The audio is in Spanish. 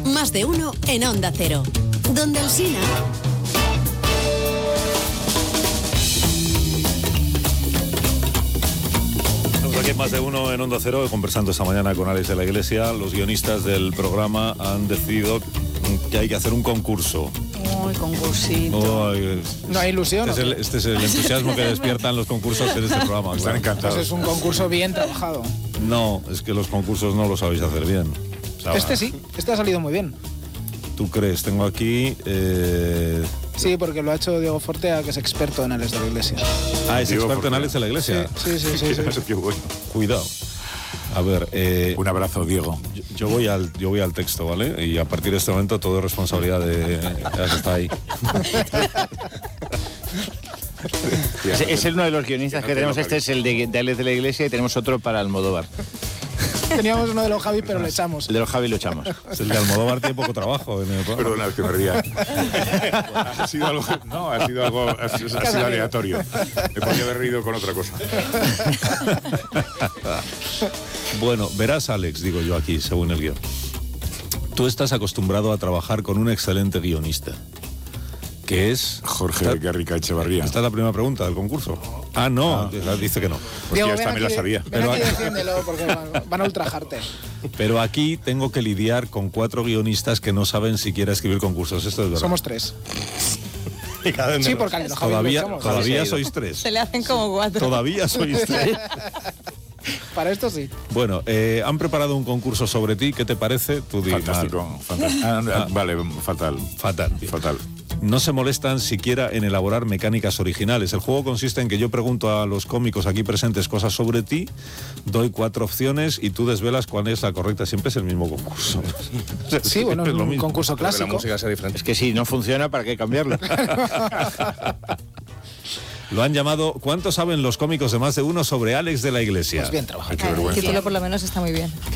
Más de uno en Onda Cero. Donde Alsina. Estamos aquí en Más de uno en Onda Cero, conversando esta mañana con Alex de la Iglesia. Los guionistas del programa han decidido que hay que hacer un concurso. Uy, concursito. No hay ilusión. Este es el entusiasmo que despiertan los concursos en este programa. Están encantados. Pues es un concurso bien trabajado. No, es que los concursos no los sabéis hacer bien. O sea, este sí, este ha salido muy bien. ¿Tú crees? Tengo aquí... Sí, porque lo ha hecho Diego Fortea, que es experto en Alex de la Iglesia. Ah, es Diego experto Fortea. En Alex de la Iglesia. Sí. Qué bueno. Cuidado. A ver, un abrazo, Diego. Yo voy al texto, ¿vale? Y a partir de este momento todo es responsabilidad de que está ahí. Es uno de los guionistas que tenemos. Este es el de Alex de la Iglesia y tenemos otro para Almodóvar. Teníamos uno de los Javi, pero lo echamos. El de los Javi lo echamos. Es el de Almodóvar, tiene poco trabajo en el programa. Perdona, es que me ría. Ha sido algo aleatorio. Me podía haber reído con otra cosa. Bueno, verás, Alex, digo yo aquí, según el guión. Tú estás acostumbrado a trabajar con un excelente guionista, que es... Jorge Garrica Echevarría. Esta es la primera pregunta del concurso. Ah, no, dice que no. Pues Diego, esta me la sabía. Pero aquí defiéndelo, porque van a ultrajarte. Pero aquí tengo que lidiar con 4 guionistas que no saben siquiera escribir concursos. Esto es verdad. Somos 3. Sí, porque todavía sois 3. Se le hacen como 4. Todavía sois 3. Para esto sí. Bueno, han preparado un concurso sobre ti. ¿Qué te parece? Tú fantástico. Vale, fatal. No se molestan siquiera en elaborar mecánicas originales. El juego consiste en que yo pregunto a los cómicos aquí presentes cosas sobre ti, doy 4 opciones y tú desvelas cuál es la correcta. Siempre es el mismo concurso. Sí, bueno, es un concurso clásico. La música sea diferente. Es que si no funciona, ¿para qué cambiarlo? Lo han llamado ¿Cuánto saben los cómicos de Más de Uno sobre Alex de la Iglesia? Pues bien trabajado. El título por lo menos está muy bien.